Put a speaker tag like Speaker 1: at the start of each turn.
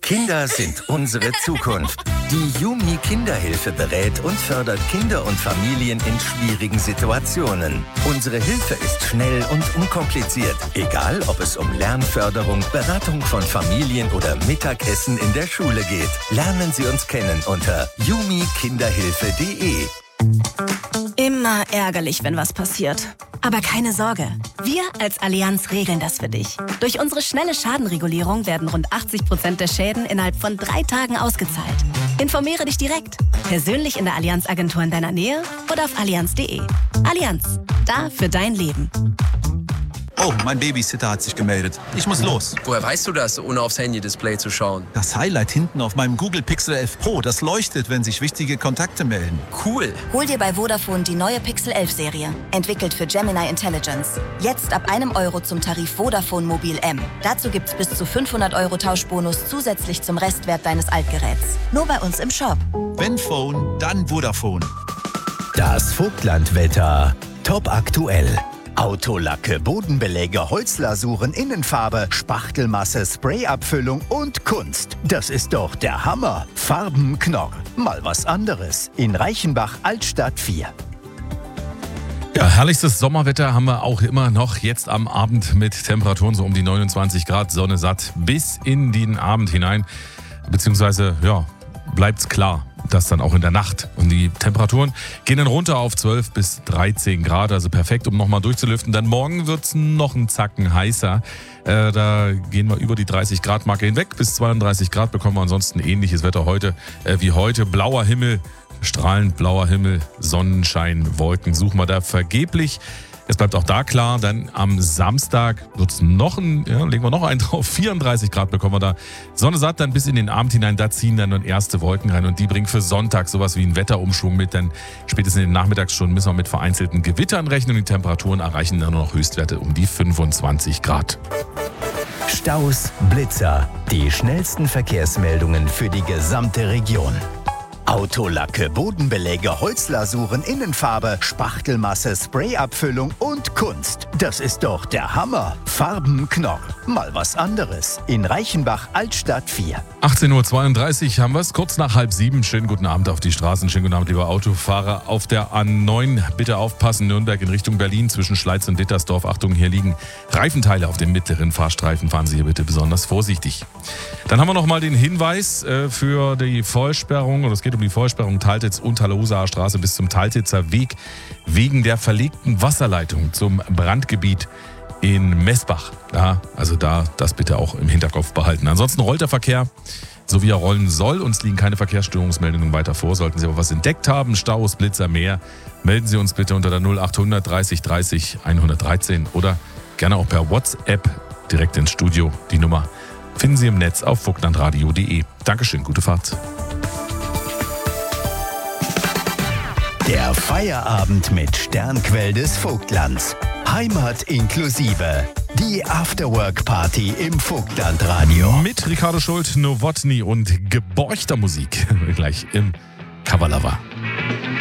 Speaker 1: Kinder sind unsere Zukunft. Die Yumi Kinderhilfe berät und fördert Kinder und Familien in schwierigen Situationen. Unsere Hilfe ist schnell und unkompliziert. Egal, ob es um Lernförderung, Beratung von Familien oder Mittagessen in der Schule geht. Lernen Sie uns kennen unter yumikinderhilfe.de.
Speaker 2: Immer ärgerlich, wenn was passiert. Aber keine Sorge, wir als Allianz regeln das für dich. Durch unsere schnelle Schadenregulierung werden rund 80% der Schäden innerhalb von 3 Tagen ausgezahlt. Informiere dich direkt, persönlich in der Allianz-Agentur in deiner Nähe oder auf allianz.de. Allianz, da für dein Leben.
Speaker 3: Oh, mein Babysitter hat sich gemeldet. Ich muss los.
Speaker 4: Woher weißt du das, ohne aufs Handy-Display zu schauen?
Speaker 3: Das Highlight hinten auf meinem Google Pixel 11 Pro, das leuchtet, wenn sich wichtige Kontakte melden.
Speaker 4: Cool.
Speaker 5: Hol dir bei Vodafone die neue Pixel 11 Serie, entwickelt für Gemini Intelligence. Jetzt ab €1 zum Tarif Vodafone Mobil M. Dazu gibt's bis zu 500 € Tauschbonus zusätzlich zum Restwert deines Altgeräts. Nur bei uns im Shop.
Speaker 3: Wenn Phone, dann Vodafone.
Speaker 1: Das Vogtlandwetter. Top aktuell. Autolacke, Bodenbeläge, Holzlasuren, Innenfarbe, Spachtelmasse, Sprayabfüllung und Kunst. Das ist doch der Hammer. Farbenknorr. Mal was anderes. In Reichenbach, Altstadt 4.
Speaker 6: Ja, herrlichstes Sommerwetter haben wir auch immer noch jetzt am Abend mit Temperaturen so um die 29 Grad, Sonne satt bis in den Abend hinein. Beziehungsweise, ja, bleibt's klar. Das dann auch in der Nacht. Und die Temperaturen gehen dann runter auf 12 bis 13 Grad, also perfekt, um nochmal durchzulüften. Dann morgen wird es noch einen Zacken heißer. Da gehen wir über die 30 Grad Marke hinweg. Bis 32 Grad bekommen wir ansonsten ähnliches Wetter heute wie heute. Blauer Himmel, strahlend blauer Himmel, Sonnenschein, Wolken suchen wir da vergeblich. Es bleibt auch da klar, dann am Samstag wird's legen wir noch einen drauf, 34 Grad bekommen wir da. Sonne satt, dann bis in den Abend hinein, da ziehen dann erste Wolken rein und die bringen für Sonntag sowas wie einen Wetterumschwung mit, denn spätestens in den Nachmittagsstunden müssen wir mit vereinzelten Gewittern rechnen und die Temperaturen erreichen dann nur noch Höchstwerte um die 25 Grad.
Speaker 1: Staus, Blitzer. Die schnellsten Verkehrsmeldungen für die gesamte Region. Autolacke, Bodenbeläge, Holzlasuren, Innenfarbe, Spachtelmasse, Sprayabfüllung und Kunst. Das ist doch der Hammer. Farbenknorr. Mal was anderes. In Reichenbach, Altstadt 4.
Speaker 6: 18.32 Uhr haben wir es, kurz nach 6:30. Schönen guten Abend auf die Straßen, schönen guten Abend, lieber Autofahrer. Auf der A9 bitte aufpassen, Nürnberg in Richtung Berlin zwischen Schleiz und Dittersdorf. Achtung, hier liegen Reifenteile auf dem mittleren Fahrstreifen, fahren Sie hier bitte besonders vorsichtig. Dann haben wir nochmal den Hinweis für die Vollsperrung, oder es geht um die Vollsperrung Taltitz-Unterlosaer Straße bis zum Taltitzer Weg wegen der verlegten Wasserleitung zum Brandgebiet in Messbach. Ja, also da das bitte auch im Hinterkopf behalten. Ansonsten rollt der Verkehr, so wie er rollen soll. Uns liegen keine Verkehrsstörungsmeldungen weiter vor. Sollten Sie aber was entdeckt haben, Staus, Blitzer, mehr, melden Sie uns bitte unter der 0800 30 30 113 oder gerne auch per WhatsApp direkt ins Studio. Die Nummer finden Sie im Netz auf vogtlandradio.de. Dankeschön, gute Fahrt.
Speaker 1: Der Feierabend mit Sternquell des Vogtlands. Heimat inklusive. Die Afterwork-Party im Vogtlandradio.
Speaker 6: Mit Ricardo Schult, Nowotny und geborchter Musik. Gleich im Coverlover.